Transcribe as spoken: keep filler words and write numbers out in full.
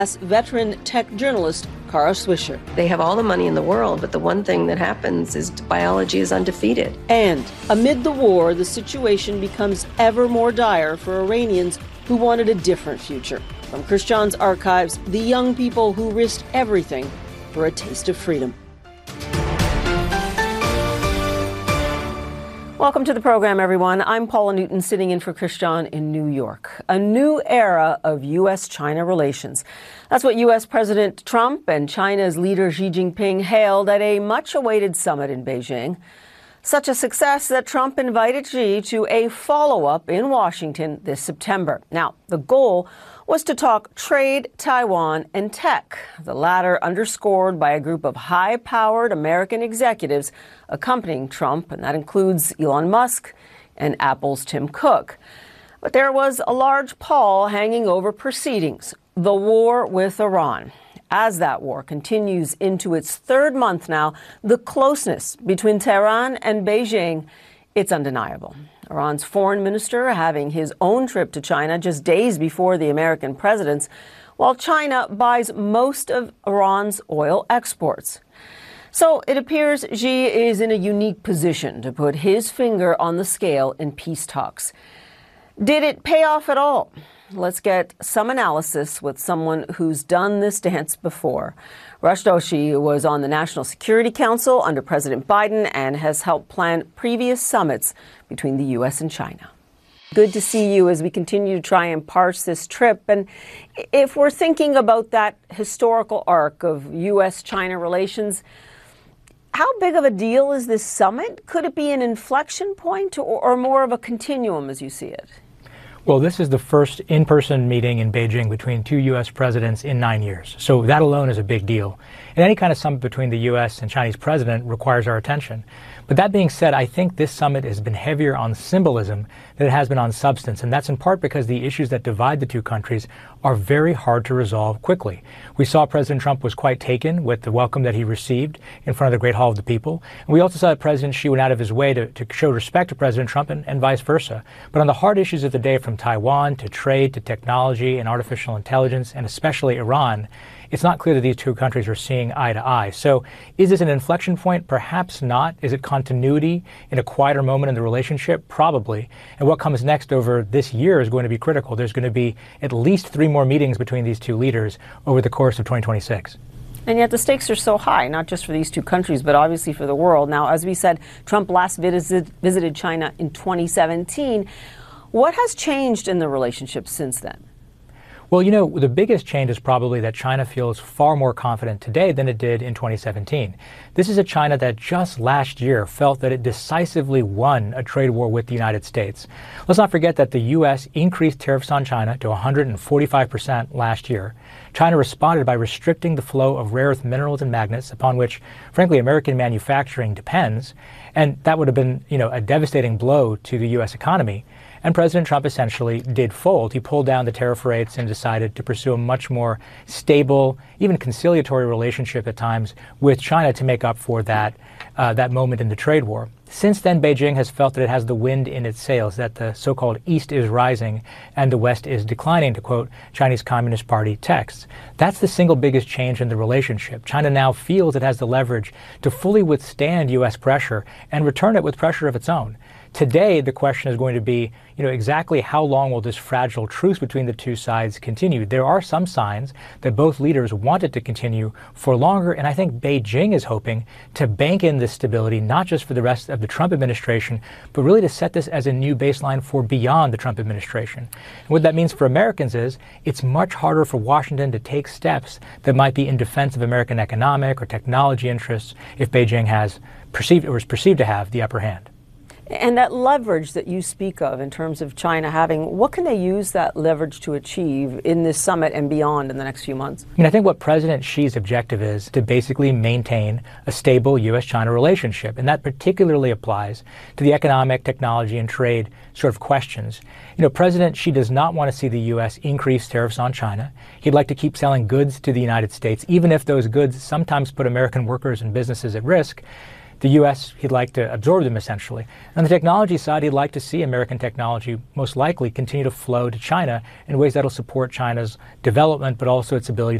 Veteran tech journalist Kara Swisher. They have all the money in the world, but the one thing that happens is biology is undefeated. And amid the war, the situation becomes ever more dire for Iranians who wanted a different future. From Chris John's archives, the young people who risked everything for a taste of freedom. Welcome to the program, everyone. I'm Paula Newton, sitting in for Chris John in New York. A new era of U S China relations. That's what U S President Trump and China's leader Xi Jinping hailed at a much-awaited summit in Beijing. Such a success that Trump invited Xi to a follow-up in Washington this September. Now, the goal was to talk trade, Taiwan, and tech, the latter underscored by a group of high-powered American executives accompanying Trump, and that includes Elon Musk and Apple's Tim Cook. But there was a large pall hanging over proceedings, the war with Iran. As that war continues into its third month now, the closeness between Tehran and Beijing, it's undeniable. Iran's foreign minister having his own trip to China just days before the American president's, while China buys most of Iran's oil exports. So it appears Xi is in a unique position to put his finger on the scale in peace talks. Did it pay off at all? Let's get some analysis with someone who's done this dance before. Rush Doshi was on the National Security Council under President Biden and has helped plan previous summits between the U S and China. Good to see you as we continue to try and parse this trip. And if we're thinking about that historical arc of U S China relations, how big of a deal is this summit? Could it be an inflection point or, or more of a continuum as you see it? Well, this is the first in-person meeting in Beijing between two U S presidents in nine years. So that alone is a big deal. And any kind of summit between the U S and Chinese president requires our attention. But that being said, I think this summit has been heavier on symbolism than it has been on substance. And that's in part because the issues that divide the two countries are very hard to resolve quickly. We saw President Trump was quite taken with the welcome that he received in front of the Great Hall of the People. And we also saw that President Xi went out of his way to, to show respect to President Trump and, and vice versa. But on the hard issues of the day, from Taiwan to trade to technology and artificial intelligence, and especially Iran, it's not clear that these two countries are seeing eye to eye. So is this an inflection point? Perhaps not. Is it continuity in a quieter moment in the relationship? Probably. And what comes next over this year is going to be critical. There's going to be at least three more meetings between these two leaders over the course of twenty twenty-six. And yet the stakes are so high, not just for these two countries, but obviously for the world. Now, as we said, Trump last visit, visited China in twenty seventeen. What has changed in the relationship since then? Well, you know, the biggest change is probably that China feels far more confident today than it did in twenty seventeen. This is a China that just last year felt that it decisively won a trade war with the United States. Let's not forget that the U S increased tariffs on China to one hundred forty-five percent last year. China responded by restricting the flow of rare earth minerals and magnets, upon which, frankly, American manufacturing depends. And that would have been, you know, a devastating blow to the U S economy. And President Trump essentially did fold. He pulled down the tariff rates and decided to pursue a much more stable, even conciliatory relationship at times with China to make up for that, uh, that moment in the trade war. Since then, Beijing has felt that it has the wind in its sails, that the so-called East is rising and the West is declining, to quote Chinese Communist Party texts. That's the single biggest change in the relationship. China now feels it has the leverage to fully withstand U S pressure and return it with pressure of its own. Today, the question is going to be, you know, exactly how long will this fragile truce between the two sides continue? There are some signs that both leaders want it to continue for longer, and I think Beijing is hoping to bank in this stability, not just for the rest of the Trump administration, but really to set this as a new baseline for beyond the Trump administration. And what that means for Americans is it's much harder for Washington to take steps that might be in defense of American economic or technology interests if Beijing has perceived or is perceived to have the upper hand. And that leverage that you speak of in terms of China having, what can they use that leverage to achieve in this summit and beyond in the next few months? I mean, I think what President Xi's objective is to basically maintain a stable U S China relationship. And that particularly applies to the economic, technology, and trade sort of questions. You know, President Xi does not want to see the U S increase tariffs on China. He'd like to keep selling goods to the United States, even if those goods sometimes put American workers and businesses at risk. The U S, he'd like to absorb them essentially. On the technology side, he'd like to see American technology most likely continue to flow to China in ways that'll support China's development, but also its ability